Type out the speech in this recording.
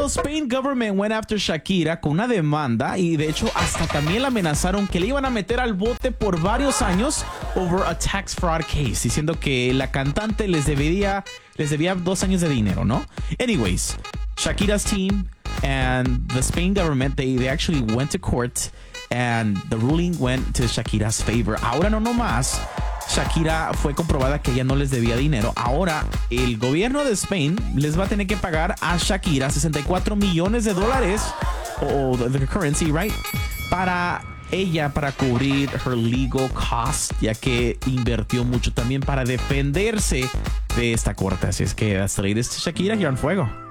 Spain government went after Shakira con una demanda y de hecho hasta también la amenazaron que le iban a meter al bote por varios años over a tax fraud case, diciendo que la cantante les debía 2 años de dinero, ¿no? Anyways, Shakira's team and the Spain government, they actually went to court and the ruling went to Shakira's favor. Ahora no nomás Shakira fue comprobada que ella no les debía dinero. Ahora el gobierno de Spain les va a tener que pagar a Shakira $64 millones o the currency, right? Para cubrir her legal cost, ya que invirtió mucho también para defenderse de esta corte. Así es que that's the latest Shakira here on Fuego.